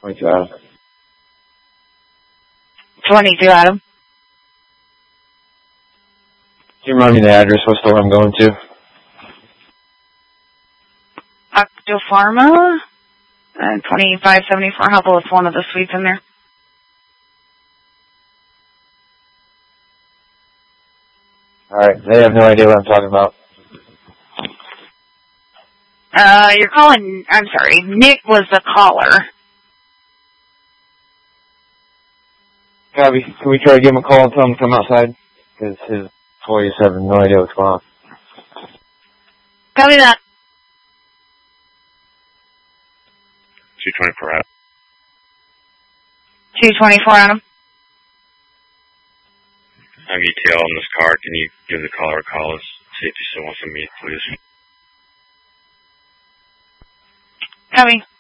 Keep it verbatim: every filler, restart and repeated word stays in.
twenty-two Adam. twenty-two Adam. Can you remind me the address? What store I'm going to? Octo Pharma. Uh, twenty-five seventy-four Hubble is one of the suites in there. Alright, they have no idea what I'm talking about. Uh, you're calling, I'm sorry, Nick was the caller. Copy. Can we try to give him a call and tell him to come outside? Because his employees have no idea what's going on. Copy that. two twenty-four Adam. two twenty-four Adam. I'm E T L on this car. Can you give the caller a call? See if he still wants to meet, please. Copy.